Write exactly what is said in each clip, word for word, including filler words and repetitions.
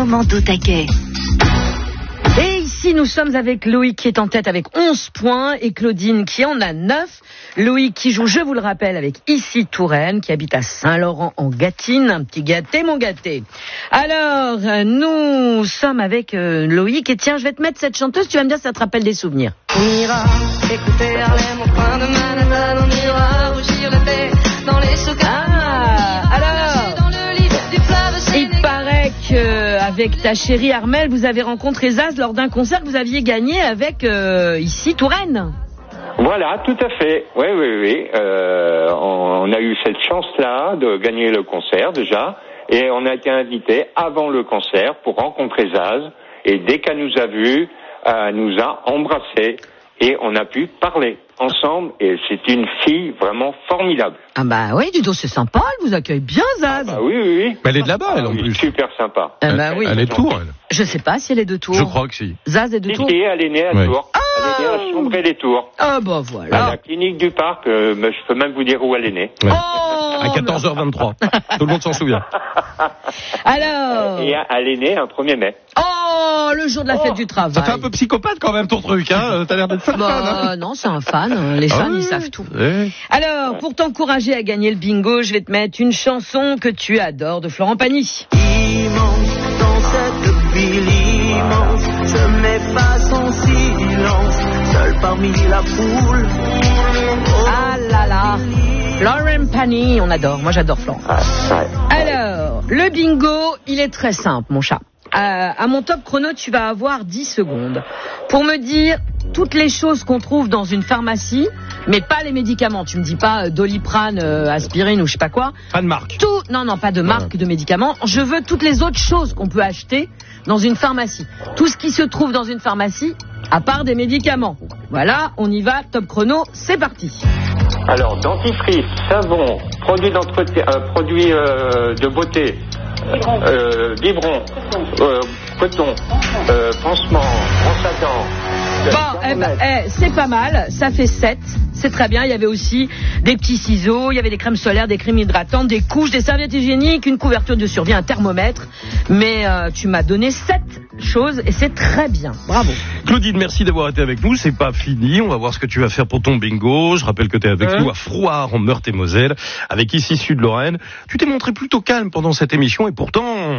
moment d'au taquet. Et ici, nous sommes avec Loïc qui est en tête avec onze points et Claudine qui en a neuf. Loïc qui joue, je vous le rappelle, avec Issy Touraine qui habite à Saint-Laurent-en-Gâtine. Un petit gâté, mon gâté. Alors, nous sommes avec euh, Loïc et tiens, je vais te mettre cette chanteuse, tu vas me dire si ça te rappelle des souvenirs. On ira écouter Harlem au coin de Manhattan, on ira rougir le thé dans les souks. Ah, alors, dans le lit du fleuve. il paraît qu'avec ta chérie Armelle, vous avez rencontré Zaz lors d'un concert que vous aviez gagné avec euh, Issy Touraine. Voilà, tout à fait. Oui, oui, oui. Euh, on, on a eu cette chance-là de gagner le concert déjà, et on a été invité avant le concert pour rencontrer Zaz. Et dès qu'elle nous a vus, elle nous a embrassés et on a pu parler ensemble. Et c'est une fille vraiment formidable. Ah bah oui, du dos, c'est sympa, elle vous accueille bien, Zaz. Ah oui, oui, oui. Mais elle est de là-bas, elle, Ah en oui, plus. super sympa. Ah bah oui. Elle est de Tours, elle. Je sais pas si elle est de Tours. Je crois que si. Zaz est de Si, Tours. si, elle est née à Ouais. Tours. Elle est née à Chambray-les-Tours. Ah bah À voilà. la clinique du parc, euh, mais je peux même vous dire où elle est née. Ouais. Oh, À quatorze heures vingt-trois. Tout le monde s'en souvient. alors. Et elle est née un premier mai. Oh, le jour de la fête du travail. Ça fait un peu psychopathe quand même ton truc, hein. T'as l'air d'être fan, Bah, hein. non, c'est un fan. Les fans, Ah oui. ils savent tout. Ouais. Alors, pour t'encourager à gagner le bingo, je vais te mettre une chanson que tu adores de Florent Pagny. Immense, dans cette ville immense, je m'efface en silence, seul parmi la foule. Ah là là, Florent Pagny, on adore. Moi, j'adore Florent. Ah, ouais. Alors, le bingo, il est très simple, mon chat. Euh, à mon top chrono, tu vas avoir dix secondes pour me dire toutes les choses qu'on trouve dans une pharmacie, mais pas les médicaments. Tu me dis pas euh, Doliprane, euh, aspirine ou je sais pas quoi. Pas de marque. Tout, non, non, pas de marque de médicaments. Je veux toutes les autres choses qu'on peut acheter dans une pharmacie. Tout ce qui se trouve dans une pharmacie, à part des médicaments. Voilà, on y va, top chrono, c'est parti. Alors, dentifrice, savon, produits d'entretien, euh, produits euh, de beauté, euh, biberon, euh, coton, euh, pansement, brosse à dents. Bon, eh ben, eh, c'est pas mal, ça fait sept, c'est très bien. Il y avait aussi des petits ciseaux, il y avait des crèmes solaires, des crèmes hydratantes, des couches, des serviettes hygiéniques, une couverture de survie, un thermomètre. Mais euh, tu m'as donné sept choses et c'est très bien. Bravo. Claudine, merci d'avoir été avec nous. C'est pas fini. On va voir ce que tu vas faire pour ton bingo. Je rappelle que tu es avec Hein nous à Frouard, en Meurthe-et-Moselle, avec Issy Sud-Lorraine. Tu t'es montré plutôt calme pendant cette émission et pourtant...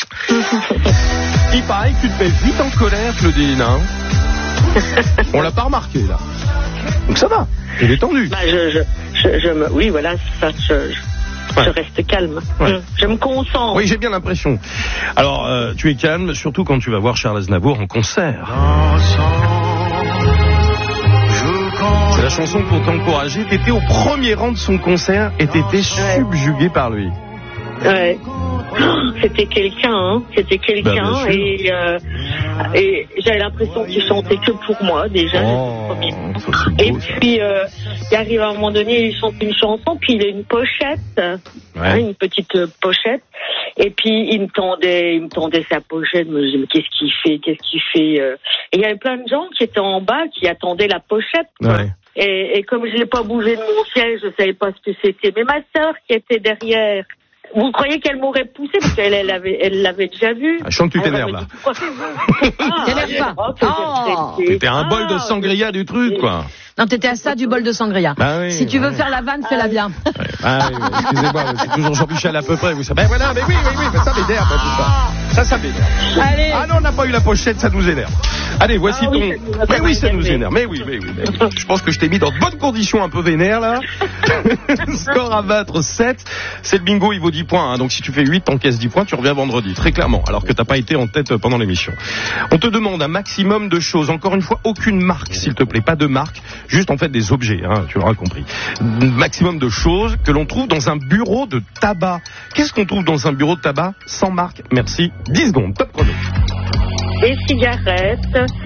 Il paraît que tu te mets vite en colère, Claudine. Hein. On l'a pas remarqué, là. Donc ça va. Il est détendu. Bah, je, je, je, je me, oui, voilà, ça, je, je, Ouais. je reste calme. Ouais. Je, je me concentre. Oui, j'ai bien l'impression. Alors, euh, tu es calme, surtout quand tu vas voir Charles Aznavour en concert. C'est la chanson pour t'encourager. T'étais au premier rang de son concert et t'étais subjugué par lui. Ouais. C'était quelqu'un, hein. C'était quelqu'un, Bah, bien sûr. et, euh, et j'avais l'impression qu'il chantait que pour moi, déjà. Oh, le premier. ça, c'est beau, Et ça. puis, euh, il arrive à un moment donné, il chante une chanson, puis il a une pochette, hein, Ouais. une petite euh, pochette, et puis il me tendait, il me tendait sa pochette, je me disais, mais qu'est-ce qu'il fait, qu'est-ce qu'il fait euh. Et il y avait plein de gens qui étaient en bas, qui attendaient la pochette, quoi. Ouais. Et, et comme je n'ai pas bougé de mon siège, je savais pas ce que c'était. Mais ma sœur qui était derrière, vous croyez qu'elle m'aurait poussé parce qu'elle elle avait, elle l'avait déjà vu. Ah, je sens que tu Elle t'énerves, m'aurait là. dit, coiffez-vous. Ah, T'énerves pas. oh, que Oh. j'ai- T'étais un bol de Ah, sangria du truc, quoi. Non, t'étais à ça du bol de sangria. Bah oui, si tu veux ouais. faire la vanne, fais-la bien. Ouais. Ah oui, oui, excusez-moi, c'est toujours Jean-Michel à peu près. Vous savez. Ben voilà, mais oui, oui, oui, mais ça m'énerve, hein, tout ça. Ça, ça m'énerve. Allez. Ah non, on n'a pas eu la pochette, ça nous énerve. Allez, voici Ah ton... oui, ça nous a mais pas oui, ça énervé. nous énerve. Mais oui, mais oui, mais oui. Je pense que je t'ai mis dans de bonnes conditions un peu vénères, là. Score à battre, sept. C'est le bingo, il vaut dix points. Hein. Donc si tu fais huit, t'encaisses dix points, tu reviens vendredi. Très clairement, alors que t'as pas été en tête pendant l'émission. On te demande un maximum de choses. Encore une fois, aucune marque, s'il te plaît. Pas de marque, juste en fait des objets. Hein, tu l'auras compris. Maximum de choses que l'on trouve dans un bureau de tabac. Qu'est-ce qu'on trouve dans un bureau de tabac sans marque? Merci. dix secondes, top chrono. Des cigarettes,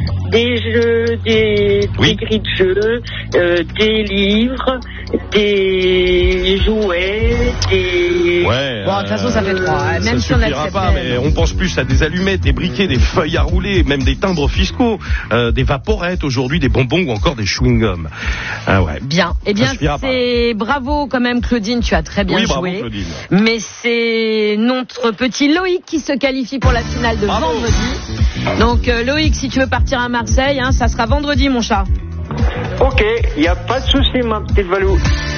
des jeux, des, Oui. des grilles de jeux, euh, des livres, des jouets, des... Ouais. Bon, de toute façon, ça fait trois. hein. Même ça si on suffira accepte. pas, mais on pense plus à des allumettes, des briquets, des feuilles à rouler, même des timbres fiscaux, euh, des vaporettes aujourd'hui, des bonbons ou encore des chewing-gums. Ah ouais. Bien. Eh bien, Ça suffira pas. c'est bravo quand même, Claudine. Tu as très bien Oui, bravo, joué. Claudine. Mais c'est notre petit Loïc qui se qualifie pour la finale de Bravo. vendredi. Donc, euh, Loïc, si tu veux partir à Marseille, hein, ça sera vendredi, mon chat. Ok, il n'y a pas de souci, ma petite Valou.